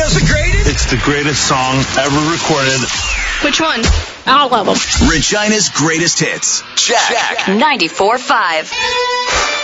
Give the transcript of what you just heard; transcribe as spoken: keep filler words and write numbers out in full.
Radio's the greatest? It's the greatest song ever recorded. Which one? All of them. Regina's greatest hits. Jack. ninety-four point five.